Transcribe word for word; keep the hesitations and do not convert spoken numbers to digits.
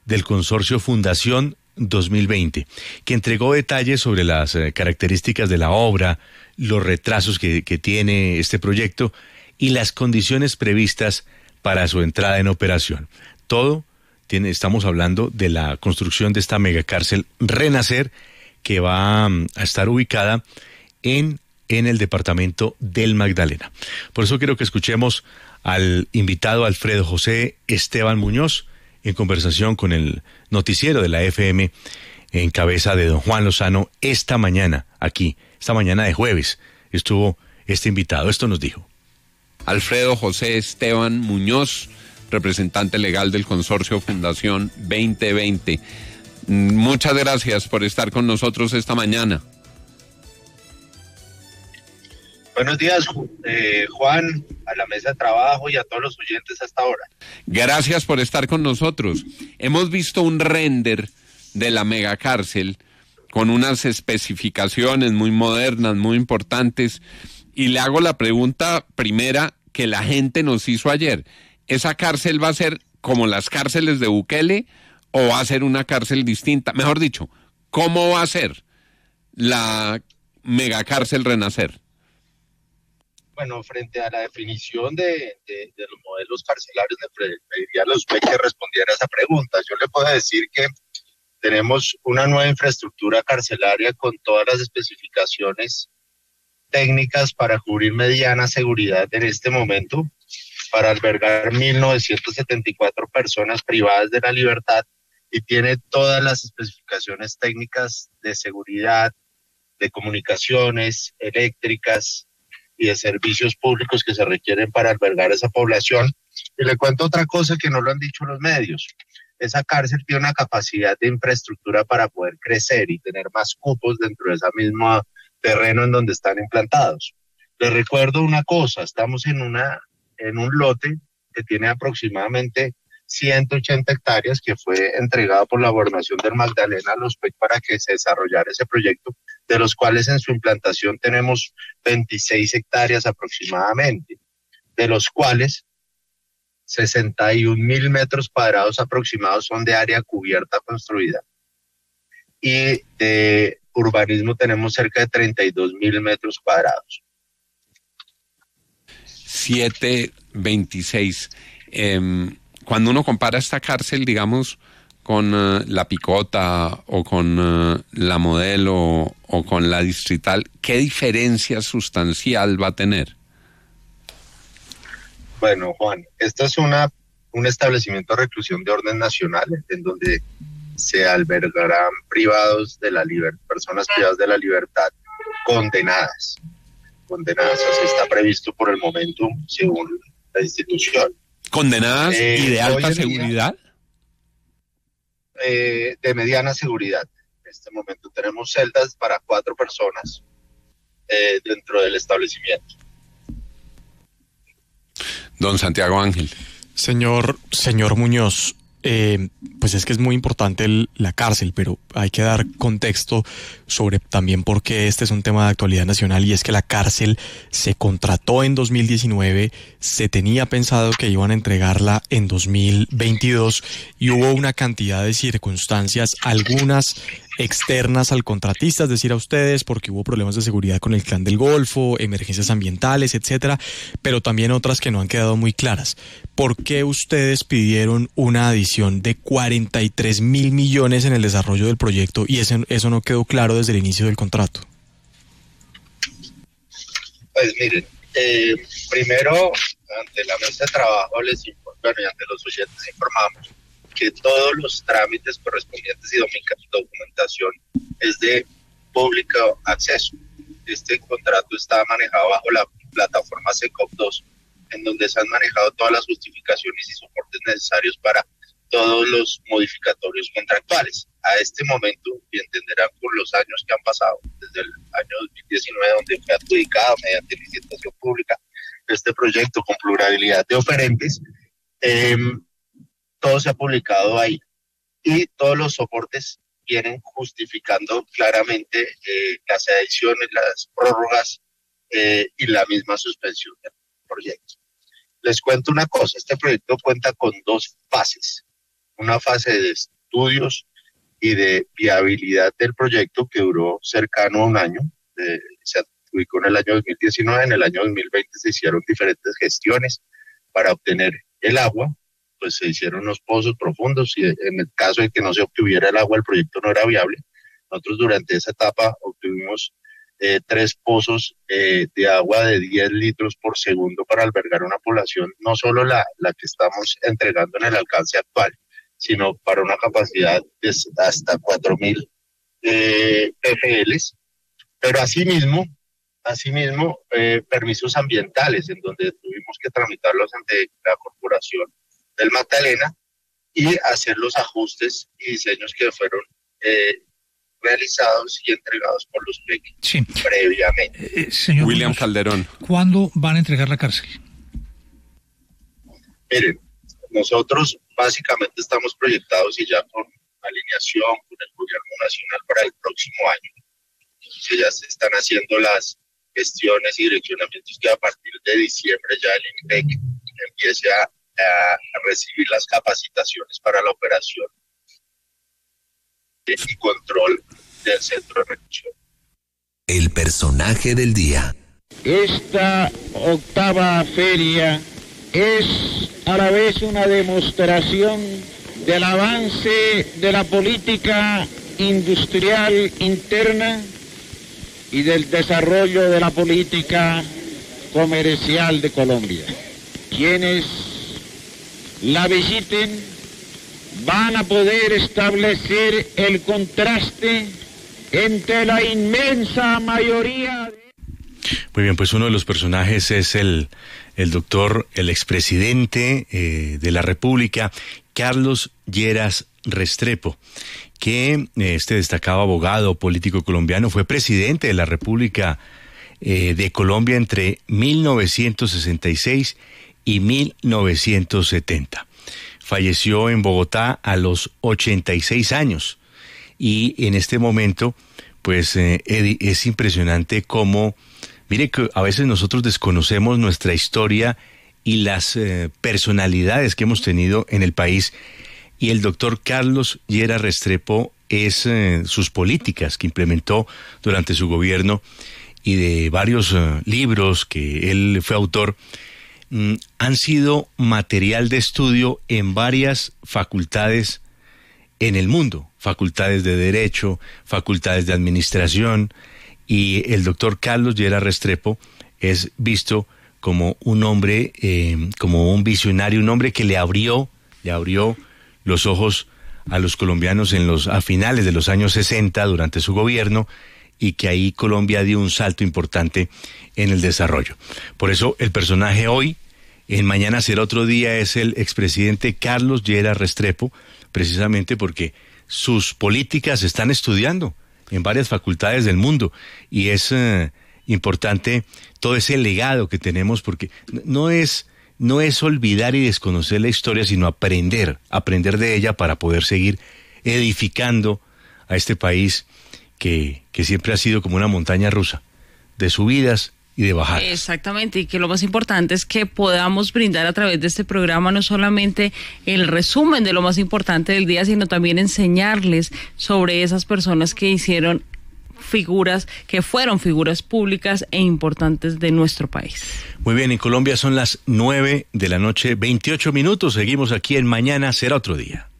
del consorcio Fundación dos mil veinte, que entregó detalles sobre las eh, características de la obra, los retrasos que, que tiene este proyecto y las condiciones previstas para su entrada en operación. Todo tiene, estamos hablando de la construcción de esta megacárcel Renacer, que va um, a estar ubicada en, en el departamento del Magdalena. Por eso quiero que escuchemos al invitado Alfredo José Esteban Muñoz, en conversación con el noticiero de la F M en cabeza de don Juan Lozano esta mañana, aquí, esta mañana de jueves, estuvo este invitado. Esto nos dijo. Alfredo José Esteban Muñoz, representante legal del consorcio Fundación veinte veinte. Muchas gracias por estar con nosotros esta mañana. Buenos días, eh, Juan, a la mesa de trabajo y a todos los oyentes hasta ahora. Gracias por estar con nosotros. Hemos visto un render de la megacárcel con unas especificaciones muy modernas, muy importantes, y le hago la pregunta primera que la gente nos hizo ayer. ¿Esa cárcel va a ser como las cárceles de Bukele o va a ser una cárcel distinta? Mejor dicho, ¿cómo va a ser la megacárcel Renacer? Bueno, frente a la definición de, de, de los modelos carcelarios, le pediría a usted que respondiera a esa pregunta. Yo le puedo decir que tenemos una nueva infraestructura carcelaria con todas las especificaciones técnicas para cubrir mediana seguridad en este momento, para albergar mil novecientas setenta y cuatro personas privadas de la libertad, y tiene todas las especificaciones técnicas de seguridad, de comunicaciones eléctricas y de servicios públicos que se requieren para albergar a esa población. Y le cuento otra cosa que no lo han dicho los medios. Esa cárcel tiene una capacidad de infraestructura para poder crecer y tener más cupos dentro de ese mismo terreno en donde están implantados. Les recuerdo una cosa, estamos en, una, en un lote que tiene aproximadamente ciento ochenta hectáreas que fue entregado por la Gobernación del Magdalena a los P E C para que se desarrollara ese proyecto, de los cuales en su implantación tenemos veintiséis hectáreas aproximadamente, de los cuales sesenta y un mil metros cuadrados aproximados son de área cubierta construida. Y de urbanismo tenemos cerca de treinta y dos mil metros cuadrados. siete veintiséis. Eh, cuando uno compara esta cárcel, digamos, con uh, la Picota o con uh, la Modelo o con la Distrital, ¿qué diferencia sustancial va a tener? Bueno, Juan, esto es una, un establecimiento de reclusión de orden nacional en donde se albergarán privados de la libertad, personas privadas de la libertad condenadas. Condenadas, así está previsto por el momento según la institución. ¿Condenadas eh, y de alta seguridad? Eh, de mediana seguridad. En este momento tenemos celdas para cuatro personas eh, dentro del establecimiento. Don Santiago Ángel. Señor, señor Muñoz, eh, pues es que es muy importante el, la cárcel, pero hay que dar contexto sobre también por qué este es un tema de actualidad nacional, y es que la cárcel se contrató en dos mil diecinueve, se tenía pensado que iban a entregarla en dos mil veintidós y hubo una cantidad de circunstancias, algunas externas al contratista, es decir, a ustedes, porque hubo problemas de seguridad con el Clan del Golfo, emergencias ambientales, etcétera, pero también otras que no han quedado muy claras. ¿Por qué ustedes pidieron una adición de cuarenta y tres mil millones en el desarrollo del proyecto y eso, eso no quedó claro desde el inicio del contrato? Pues miren, eh, primero, ante la mesa de trabajo les bueno, y ante los oyentes informamos que todos los trámites correspondientes y documentación es de público acceso. Este contrato está manejado bajo la plataforma SECOP dos, en donde se han manejado todas las justificaciones y soportes necesarios para todos los modificatorios contractuales. A este momento, y entenderán por los años que han pasado, desde el año dos mil diecinueve, donde fue adjudicado mediante licitación pública este proyecto con pluralidad de oferentes, eh, todo se ha publicado ahí y todos los soportes vienen justificando claramente eh, las adiciones, las prórrogas eh, y la misma suspensión del proyecto. Les cuento una cosa, este proyecto cuenta con dos fases, una fase de estudios y de viabilidad del proyecto, que duró cercano a un año. Eh, se ubicó en el año dos mil diecinueve, en el año dos mil veinte se hicieron diferentes gestiones para obtener el agua, pues se hicieron unos pozos profundos y en el caso de que no se obtuviera el agua, el proyecto no era viable. Nosotros durante esa etapa obtuvimos eh, tres pozos eh, de agua de diez litros por segundo para albergar una población, no solo la, la que estamos entregando en el alcance actual, sino para una capacidad de hasta cuatro mil eh, P F Ls, pero asimismo, asimismo eh, permisos ambientales, en donde tuvimos que tramitarlos ante la Corporación del Magdalena y hacer los ajustes y diseños que fueron eh, realizados y entregados por los P E C sí. previamente. Eh, señor William Muñoz, Calderón. ¿cuándo van a entregar la cárcel? Miren, nosotros básicamente estamos proyectados y ya con alineación con el gobierno nacional para el próximo año, que ya se están haciendo las gestiones y direccionamientos que a partir de diciembre ya el I N P E C empiece a, a, a recibir las capacitaciones para la operación y control del centro de reclusión. El personaje del día. Esta octava feria es a la vez una demostración del avance de la política industrial interna y del desarrollo de la política comercial de Colombia. Quienes la visiten van a poder establecer el contraste entre la inmensa mayoría de... Muy bien, pues uno de los personajes es el, el doctor, el expresidente eh, de la República, Carlos Lleras Restrepo, que eh, este destacado abogado político colombiano fue presidente de la República eh, de Colombia entre mil novecientos sesenta y seis y mil novecientos setenta. Falleció en Bogotá a los ochenta y seis años y en este momento, pues eh, es impresionante cómo, mire que a veces nosotros desconocemos nuestra historia y las eh, personalidades que hemos tenido en el país, y el doctor Carlos Lleras Restrepo es eh, sus políticas que implementó durante su gobierno y de varios eh, libros que él fue autor, mm, han sido material de estudio en varias facultades en el mundo, facultades de Derecho, facultades de Administración, y el doctor Carlos Lleras Restrepo es visto como un hombre, eh, como un visionario, un hombre que le abrió, le abrió los ojos a los colombianos en los, a finales de los años sesenta durante su gobierno, y que ahí Colombia dio un salto importante en el desarrollo. Por eso el personaje hoy, en Mañana Será Otro Día, es el expresidente Carlos Lleras Restrepo, precisamente porque sus políticas se están estudiando en varias facultades del mundo, y es eh, importante todo ese legado que tenemos, porque no es, no es olvidar y desconocer la historia, sino aprender, aprender de ella para poder seguir edificando a este país que, que siempre ha sido como una montaña rusa de subidas y de bajadas. Exactamente, y que lo más importante es que podamos brindar a través de este programa no solamente el resumen de lo más importante del día, sino también enseñarles sobre esas personas que hicieron figuras, que fueron figuras públicas e importantes de nuestro país. Muy bien, en Colombia son las nueve de la noche, veintiocho minutos, seguimos aquí en Mañana Será Otro Día.